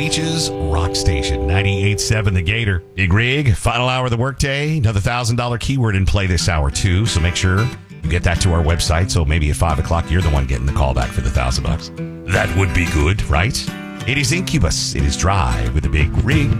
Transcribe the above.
Beaches Rock Station 98.7 The Gator. Big Rig, final hour of the workday. Another $1,000 keyword in play this hour, too. So make sure you get that to our website. So maybe at 5 o'clock, you're the one getting the call back for the $1,000. That would be good, right? It is Incubus. It is Drive with a Big Rig.